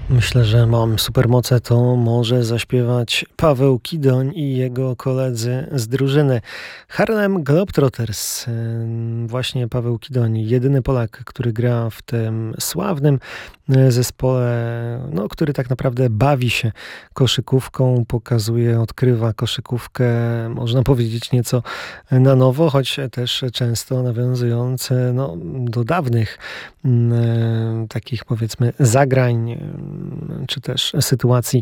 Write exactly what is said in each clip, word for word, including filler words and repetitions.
Myślę, że Mam supermoce to może zaśpiewać Paweł Kidoń i jego koledzy z drużyny Harlem Globetrotters. Właśnie Paweł Kidoń, jedyny Polak, który gra w tym sławnym zespole, no, który tak naprawdę bawi się koszykówką, pokazuje, odkrywa koszykówkę, można powiedzieć nieco na nowo, choć też często nawiązując no, do dawnych takich powiedzmy zagrań, czy też sytuacji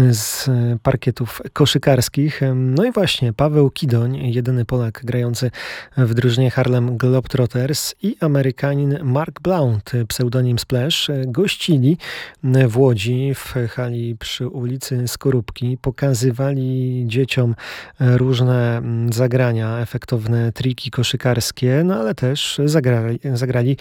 z parkietów koszykarskich. No i właśnie Paweł Kidoń, jedyny Polak grający w drużynie Harlem Globetrotters, i Amerykanin Mark Blount, pseudonim Splash, gościli w Łodzi w hali przy ulicy Skorupki. Pokazywali dzieciom różne zagrania, efektowne triki koszykarskie, no ale też zagrali, zagrali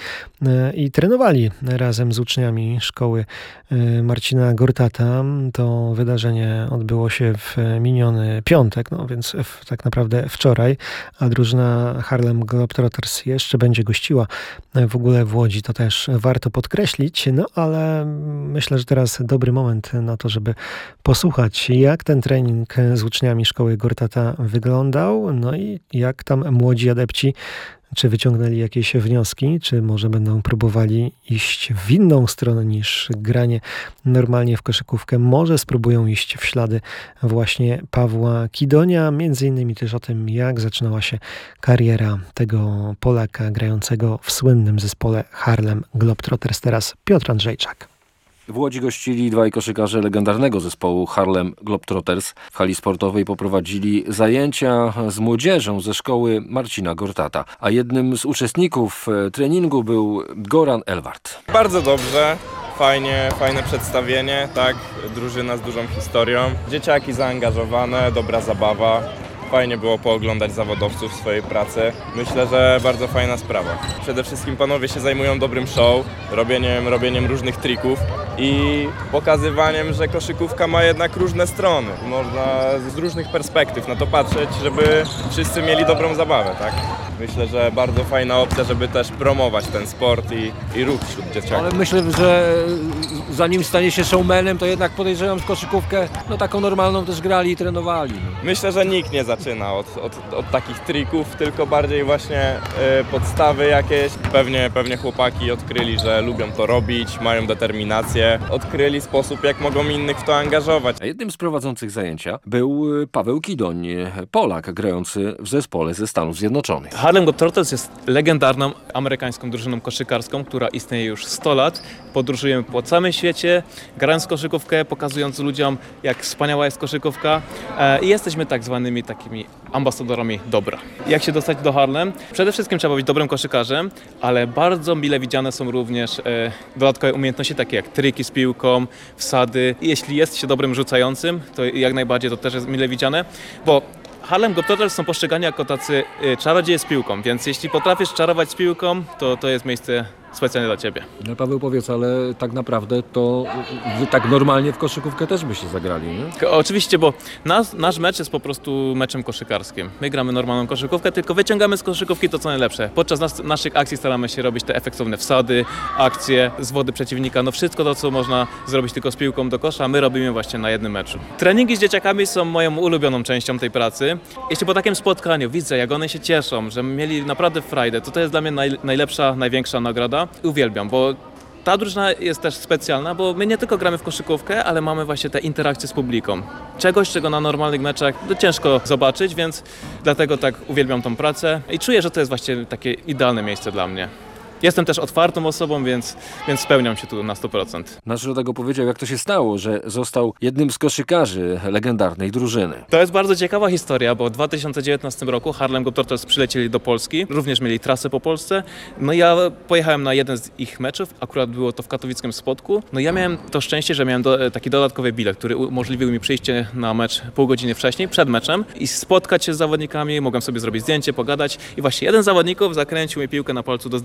i trenowali razem z uczniami szkoły Marcina Gortata. To wydarzenie odbyło się w miniony piątek, no więc w, tak naprawdę wczoraj, a drużyna Harlem Globetrotters jeszcze będzie gościła w ogóle w Łodzi, to też warto podkreślić, no ale myślę, że teraz dobry moment na to, żeby posłuchać, jak ten trening z uczniami szkoły Gortata wyglądał, no i jak tam młodzi adepci, czy wyciągnęli jakieś wnioski, czy może będą próbowali iść w inną stronę niż granie normalnie w koszykówkę. Może spróbują iść w ślady właśnie Pawła Kidonia, między innymi też o tym, jak zaczynała się kariera tego Polaka grającego w słynnym zespole Harlem Globetrotters. Teraz Piotr Andrzejczak. W Łodzi gościli dwaj koszykarze legendarnego zespołu Harlem Globetrotters. W hali sportowej poprowadzili zajęcia z młodzieżą ze szkoły Marcina Gortata, a jednym z uczestników treningu był Goran Elwart. Bardzo dobrze, fajnie, fajne przedstawienie, tak, drużyna z dużą historią, dzieciaki zaangażowane, dobra zabawa. Fajnie było pooglądać zawodowców w swojej pracy. Myślę, że bardzo fajna sprawa. Przede wszystkim panowie się zajmują dobrym show, robieniem, robieniem różnych trików i pokazywaniem, że koszykówka ma jednak różne strony. Można z różnych perspektyw na to patrzeć, żeby wszyscy mieli dobrą zabawę, tak? Myślę, że bardzo fajna opcja, żeby też promować ten sport i, i ruch wśród dzieciaków. Ale myślę, że zanim stanie się showmanem, to jednak podejrzewam, że koszykówkę no taką normalną też grali i trenowali. Myślę, że nikt nie zaczyna od, od, od takich trików, tylko bardziej właśnie y, podstawy jakieś. Pewnie, pewnie chłopaki odkryli, że lubią to robić, mają determinację, odkryli sposób, jak mogą innych w to angażować. A jednym z prowadzących zajęcia był Paweł Kidoń, Polak grający w zespole ze Stanów Zjednoczonych. Harlem Globetrotters jest legendarną amerykańską drużyną koszykarską, która istnieje już sto lat. Podróżujemy po całym świecie, grając koszykówkę, pokazując ludziom, jak wspaniała jest koszykówka e, i jesteśmy tak zwanymi takimi ambasadorami dobra. Jak się dostać do Harlem? Przede wszystkim trzeba być dobrym koszykarzem, ale bardzo mile widziane są również e, dodatkowe umiejętności takie jak triki z piłką, wsady. I jeśli jest się dobrym rzucającym, to jak najbardziej to też jest mile widziane, bo Harlem Globetrotters są postrzegani jako tacy y, czarodzieje z piłką, więc jeśli potrafisz czarować z piłką, to to jest miejsce specjalnie dla ciebie. No, Paweł, powiedz, ale tak naprawdę to wy tak normalnie w koszykówkę też byście zagrali, nie? Oczywiście, bo nas, nasz mecz jest po prostu meczem koszykarskim. My gramy normalną koszykówkę, tylko wyciągamy z koszykówki to, co najlepsze. Podczas nas, naszych akcji staramy się robić te efektowne wsady, akcje z wody przeciwnika, no wszystko to, co można zrobić tylko z piłką do kosza, my robimy właśnie na jednym meczu. Treningi z dzieciakami są moją ulubioną częścią tej pracy. Jeśli po takim spotkaniu widzę, jak one się cieszą, że mieli naprawdę frajdę, to to jest dla mnie naj, najlepsza, największa nagroda. Uwielbiam, bo ta drużyna jest też specjalna, bo my nie tylko gramy w koszykówkę, ale mamy właśnie te interakcje z publiką. Czegoś, czego na normalnych meczach no, ciężko zobaczyć, więc dlatego tak uwielbiam tą pracę i czuję, że to jest właśnie takie idealne miejsce dla mnie. Jestem też otwartą osobą, więc, więc spełniam się tu na sto procent. Nasz rodak opowiedział, jak to się stało, że został jednym z koszykarzy legendarnej drużyny. To jest bardzo ciekawa historia, bo w dwa tysiące dziewiętnastym roku Harlem Globetrotters przylecieli do Polski, również mieli trasę po Polsce. No ja pojechałem na jeden z ich meczów, akurat było to w katowickim Spodku. No ja miałem to szczęście, że miałem do, taki dodatkowy bilet, który umożliwił mi przyjście na mecz pół godziny wcześniej, przed meczem i spotkać się z zawodnikami, mogłem sobie zrobić zdjęcie, pogadać i właśnie jeden z zawodników zakręcił mi piłkę na palcu do zdjęcia.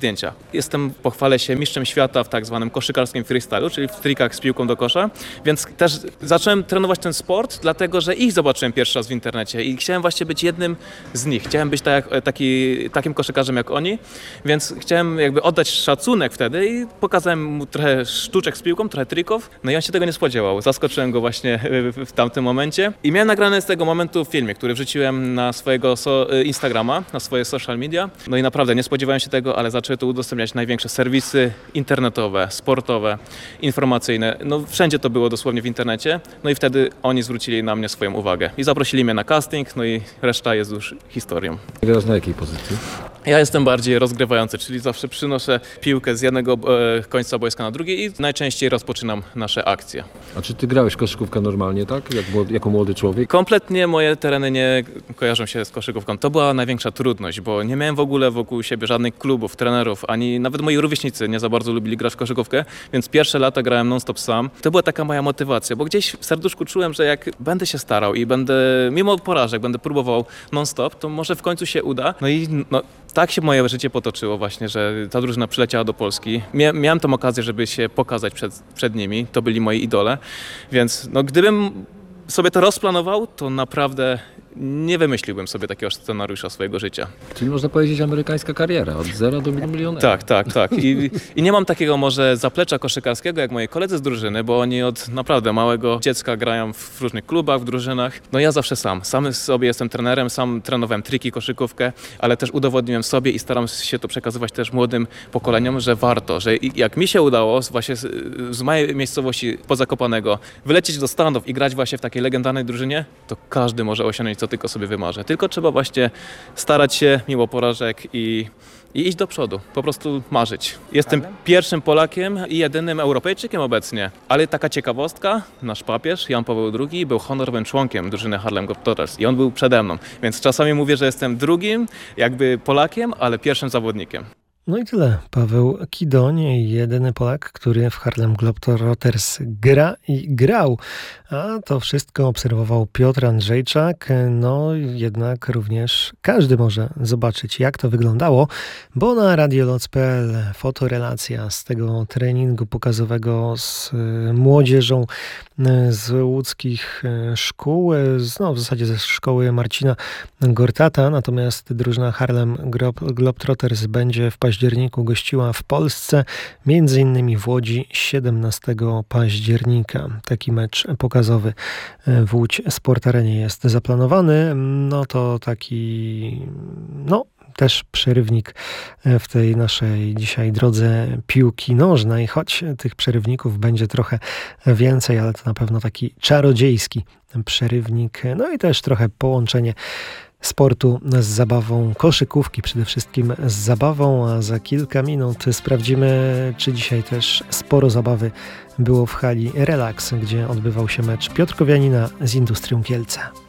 jestem, pochwalę się, mistrzem świata w tak zwanym koszykarskim freestylu, czyli w trikach z piłką do kosza, więc też zacząłem trenować ten sport, dlatego że ich zobaczyłem pierwszy raz w internecie i chciałem właśnie być jednym z nich. Chciałem być tak, taki, takim koszykarzem jak oni, więc chciałem jakby oddać szacunek wtedy i pokazałem mu trochę sztuczek z piłką, trochę trików, no i on się tego nie spodziewał. Zaskoczyłem go właśnie w tamtym momencie i miałem nagrane z tego momentu filmie, który wrzuciłem na swojego so- Instagrama, na swoje social media, no i naprawdę nie spodziewałem się tego, ale zaczęły to udostępniać największe serwisy internetowe, sportowe, informacyjne, no wszędzie to było dosłownie w internecie, no i wtedy oni zwrócili na mnie swoją uwagę i zaprosili mnie na casting, no i reszta jest już historią. Grasz na jakiej pozycji? Ja jestem bardziej rozgrywający, czyli zawsze przynoszę piłkę z jednego e, końca boiska na drugi i najczęściej rozpoczynam nasze akcje. A czy ty grałeś koszykówkę normalnie, tak? Jak młody, jako młody człowiek? Kompletnie moje tereny nie kojarzą się z koszykówką. To była największa trudność, bo nie miałem w ogóle wokół siebie żadnych klubów, trenerów, ani nawet moi rówieśnicy nie za bardzo lubili grać w koszykówkę, więc pierwsze lata grałem non-stop sam. To była taka moja motywacja, bo gdzieś w serduszku czułem, że jak będę się starał i będę, mimo porażek, będę próbował non-stop, to może w końcu się uda. No i no, tak się moje życie potoczyło właśnie, że ta drużyna przyleciała do Polski. Mia- miałem tą okazję, żeby się pokazać przed, przed nimi. To byli moi idole, więc no, gdybym sobie to rozplanował, to naprawdę nie wymyśliłbym sobie takiego scenariusza swojego życia. Czyli można powiedzieć amerykańska kariera, od zera do milionera. Tak, tak, tak. I, I nie mam takiego może zaplecza koszykarskiego jak moi koledzy z drużyny, bo oni od naprawdę małego dziecka grają w różnych klubach, w drużynach. No ja zawsze sam. Sam sobie jestem trenerem, sam trenowałem triki, koszykówkę, ale też udowodniłem sobie i staram się to przekazywać też młodym pokoleniom, że warto, że jak mi się udało właśnie z, z mojej miejscowości Podzakopanego wylecieć do Stanów i grać właśnie w takiej legendarnej drużynie, to każdy może osiągnąć, co tylko sobie wymarzy. Tylko trzeba właśnie starać się mimo porażek i, i iść do przodu. Po prostu marzyć. Jestem pierwszym Polakiem i jedynym Europejczykiem obecnie. Ale taka ciekawostka, nasz papież Jan Paweł drugi był honorowym członkiem drużyny Harlem Globetrotters i on był przede mną. Więc czasami mówię, że jestem drugim jakby Polakiem, ale pierwszym zawodnikiem. No i tyle. Paweł Kidoń, jedyny Polak, który w Harlem Globetrotters gra i grał. A to wszystko obserwował Piotr Andrzejczak. No jednak również każdy może zobaczyć, jak to wyglądało, bo na radioloc kropka pe el fotorelacja z tego treningu pokazowego z młodzieżą z łódzkich szkół, no w zasadzie ze szkoły Marcina Gortata, natomiast drużyna Harlem Globetrotters będzie w październiku gościła w Polsce, między innymi w Łodzi siedemnastego października. Taki mecz pokazowy w Łódź Sport Arenie jest zaplanowany. No to taki, no też przerywnik w tej naszej dzisiaj drodze piłki nożnej, choć tych przerywników będzie trochę więcej, ale to na pewno taki czarodziejski przerywnik, no i też trochę połączenie sportu z zabawą, koszykówki przede wszystkim z zabawą, a za kilka minut sprawdzimy, czy dzisiaj też sporo zabawy było w hali Relax, gdzie odbywał się mecz piotrkowianina z Industrią Kielce.